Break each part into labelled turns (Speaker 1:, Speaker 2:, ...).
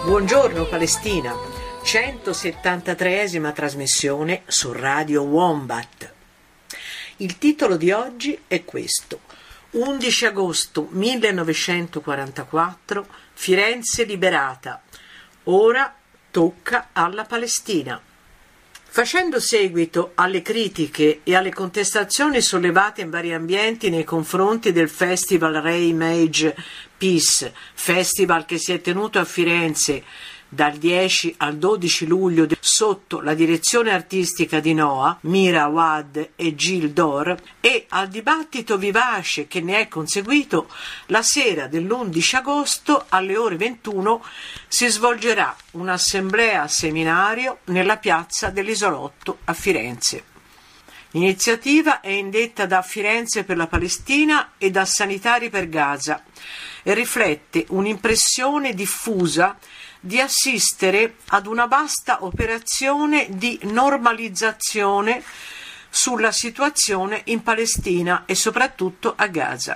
Speaker 1: Buongiorno Palestina, 173esima trasmissione su Radio Wombat. Il titolo di oggi è questo: 11 agosto 1944, Firenze liberata. Ora tocca alla Palestina. Facendo seguito alle critiche e alle contestazioni sollevate in vari ambienti nei confronti del Festival Reimage Peace, festival che si è tenuto a Firenze dal 10 al 12 luglio sotto la direzione artistica di Noah, Mira Awad e Gil Dor, e al dibattito vivace che ne è conseguito, la sera dell'11 agosto alle ore 21 si svolgerà un'assemblea seminario nella piazza dell'Isolotto a Firenze. L'iniziativa è indetta da Firenze per la Palestina e da Sanitari per Gaza e riflette un'impressione diffusa di assistere ad una vasta operazione di normalizzazione sulla situazione in Palestina e soprattutto a Gaza.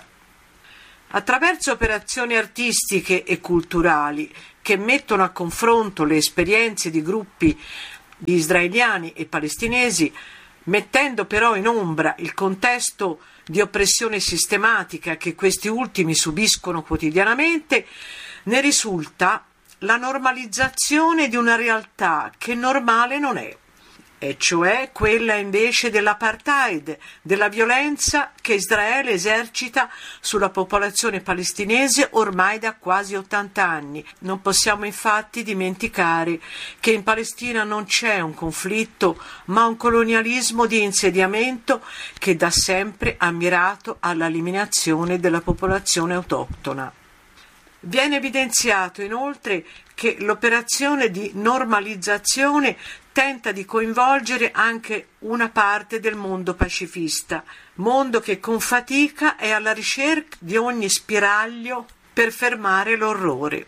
Speaker 1: Attraverso operazioni artistiche e culturali che mettono a confronto le esperienze di gruppi di israeliani e palestinesi, mettendo però in ombra il contesto di oppressione sistematica che questi ultimi subiscono quotidianamente, ne risulta la normalizzazione di una realtà che normale non è, e cioè quella invece dell'apartheid, della violenza che Israele esercita sulla popolazione palestinese ormai da quasi 80 anni. Non possiamo infatti dimenticare che in Palestina non c'è un conflitto, ma un colonialismo di insediamento che da sempre ha mirato all'eliminazione della popolazione autoctona. Viene evidenziato inoltre che l'operazione di normalizzazione tenta di coinvolgere anche una parte del mondo pacifista, mondo che con fatica è alla ricerca di ogni spiraglio per fermare l'orrore.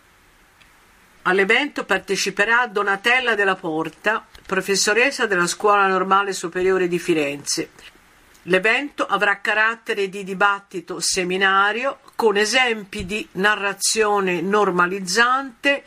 Speaker 1: All'evento parteciperà Donatella Della Porta, professoressa della Scuola Normale Superiore di Firenze. L'evento avrà carattere di dibattito seminario con esempi di narrazione normalizzante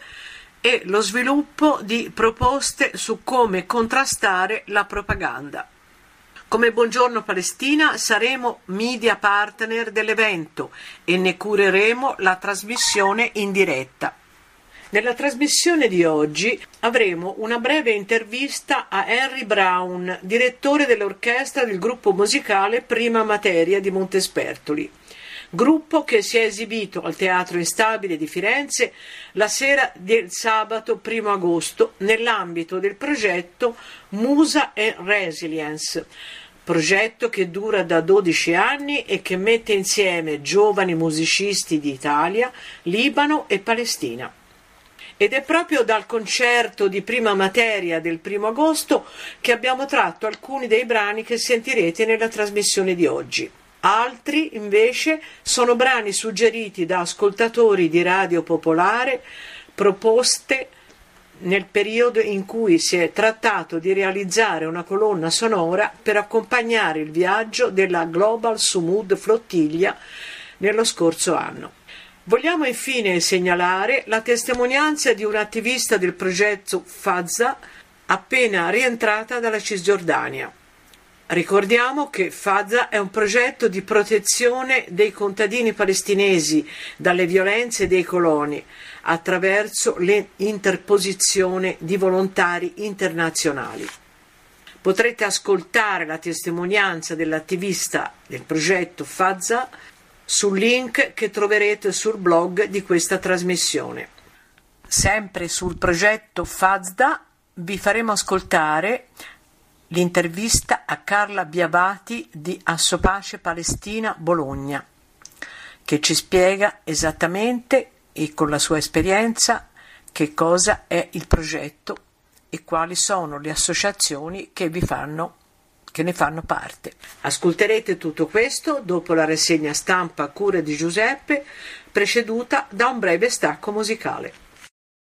Speaker 1: e lo sviluppo di proposte su come contrastare la propaganda. Come Buongiorno Palestina saremo media partner dell'evento e ne cureremo la trasmissione in diretta. Nella trasmissione di oggi avremo una breve intervista a Henry Brown, direttore dell'orchestra del gruppo musicale Prima Materia di Montespertoli, gruppo che si è esibito al Teatro Instabile di Firenze la sera del sabato 1 agosto nell'ambito del progetto Musa e Resilience, progetto che dura da 12 anni e che mette insieme giovani musicisti di Italia, Libano e Palestina. Ed è proprio dal concerto di Prima Materia del 1 agosto che abbiamo tratto alcuni dei brani che sentirete nella trasmissione di oggi. Altri, invece, sono brani suggeriti da ascoltatori di Radio Popolare, proposte nel periodo in cui si è trattato di realizzare una colonna sonora per accompagnare il viaggio della Global Sumud Flottiglia nello scorso anno. Vogliamo infine segnalare la testimonianza di un'attivista del progetto Fazza appena rientrata dalla Cisgiordania. Ricordiamo che Fazza è un progetto di protezione dei contadini palestinesi dalle violenze dei coloni attraverso l'interposizione di volontari internazionali. Potrete ascoltare la testimonianza dell'attivista del progetto Fazza sul link che troverete sul blog di questa trasmissione. Sempre sul progetto Fazda vi faremo ascoltare l'intervista a Carla Biavati di Assopace Palestina Bologna, che ci spiega esattamente e con la sua esperienza che cosa è il progetto e quali sono le associazioni che ne fanno parte. Ascolterete tutto questo dopo la rassegna stampa a cura di Giuseppe, preceduta da un breve stacco musicale.